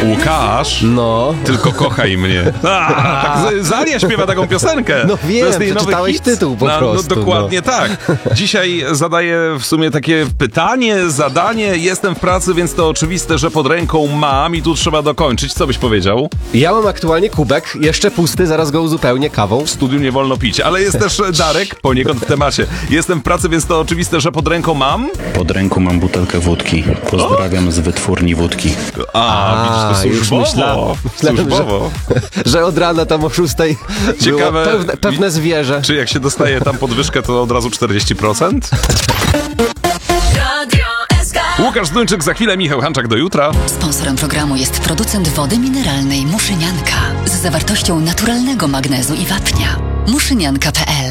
Łukasz, No. tylko kochaj mnie. Tak, Zalia śpiewa taką piosenkę. No wiem, To jest jej nowy przeczytałeś hit. tytuł po prostu. No dokładnie tak. Dzisiaj zadaję w sumie takie pytanie, zadanie. Jestem w pracy, więc to oczywiste, że pod ręką mam i tu trzeba dokończyć. Co byś powiedział? Ja mam aktualnie kubek, jeszcze pusty, zaraz go uzupełnię kawą. W studiu nie wolno pić, ale jest też Darek, poniekąd w temacie. Jestem w pracy, więc to oczywiste, że pod ręką mam. Pod ręką mam butelkę wódki. Pozdrawiam z wytwórni wódki. Widzisz, to już służbowo. Służbowo. Że od rana tam o 6 Ciekawe, było pewne zwierzę. Czy jak się dostaje tam podwyżkę, to od razu 40%? Łukasz Duńczyk, za chwilę Michał Hanczak, do jutra. Sponsorem programu jest producent wody mineralnej Muszynianka z zawartością naturalnego magnezu i wapnia. Muszynianka.pl